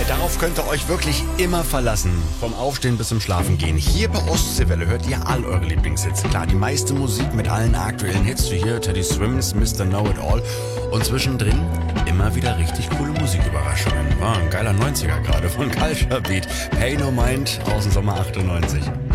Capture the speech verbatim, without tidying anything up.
Darauf könnt ihr euch wirklich immer verlassen. Vom Aufstehen bis zum Schlafengehen. Hier bei Ostseewelle hört ihr all eure Lieblingshits. Klar, die meiste Musik mit allen aktuellen Hits, wie hier Teddy Swims, Mister Know-It-All. Und zwischendrin immer wieder richtig coole Musiküberraschungen. War ein geiler neunziger gerade von Culture Beat. Pay No Mind aus dem Sommer achtundneunzig.